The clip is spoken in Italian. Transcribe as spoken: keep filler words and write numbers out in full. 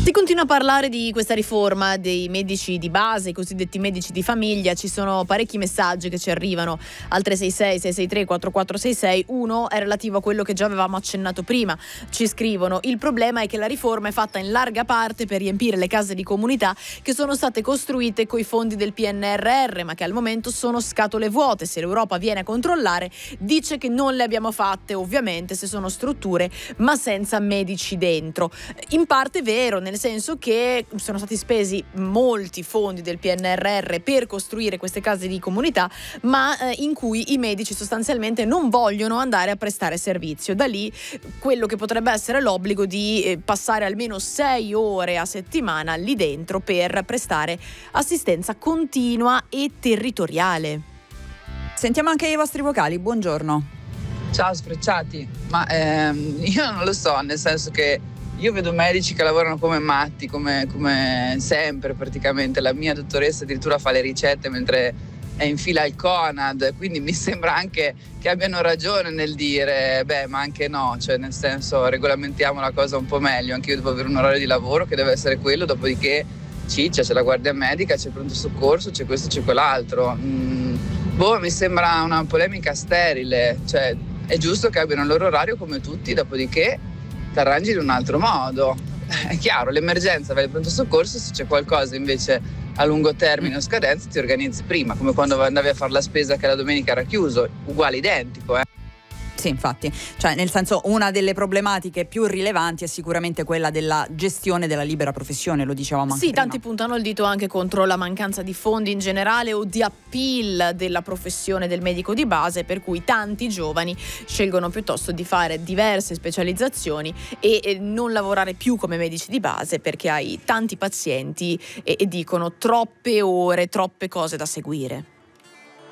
Si continua a parlare di questa riforma dei medici di base, i cosiddetti medici di famiglia. Ci sono parecchi messaggi che ci arrivano al tre sei sei sei sei tre quattro quattro sei sei. Uno è relativo a quello che già avevamo accennato prima. Ci scrivono: il problema è che la riforma è fatta in larga parte per riempire le case di comunità che sono state costruite coi fondi del P N R R, ma che al momento sono scatole vuote. Se l'Europa viene a controllare, dice che non le abbiamo fatte, ovviamente, se sono strutture ma senza medici dentro. In parte è vero, nel senso che sono stati spesi molti fondi del P N R R per costruire queste case di comunità, ma eh, in cui i medici sostanzialmente non vogliono andare a prestare servizio. Da lì quello che potrebbe essere l'obbligo di eh, passare almeno sei ore a settimana lì dentro per prestare assistenza continua e territoriale. Sentiamo anche i vostri vocali, buongiorno. Ciao Sfrecciati, ma ehm, io non lo so, nel senso che io vedo medici che lavorano come matti, come, come sempre praticamente. La mia dottoressa addirittura fa le ricette mentre è in fila al Conad, quindi mi sembra anche che abbiano ragione nel dire beh, ma anche no, cioè nel senso regolamentiamo la cosa un po' meglio. Anche io devo avere un orario di lavoro che deve essere quello, dopodiché ciccia, c'è la guardia medica, c'è il pronto soccorso, c'è questo, c'è quell'altro. Mm, boh, mi sembra una polemica sterile, cioè è giusto che abbiano il loro orario come tutti, dopodiché ti arrangi in un altro modo. È chiaro, l'emergenza va al pronto soccorso, se c'è qualcosa invece a lungo termine o scadenza ti organizzi prima, come quando andavi a fare la spesa che la domenica era chiuso, uguale, identico, eh. Sì, infatti, cioè nel senso, una delle problematiche più rilevanti è sicuramente quella della gestione della libera professione, lo dicevamo anche sì, prima. Tanti puntano il dito anche contro la mancanza di fondi in generale o di appeal della professione del medico di base, per cui tanti giovani scelgono piuttosto di fare diverse specializzazioni e, e non lavorare più come medici di base perché hai tanti pazienti e, e dicono troppe ore, troppe cose da seguire.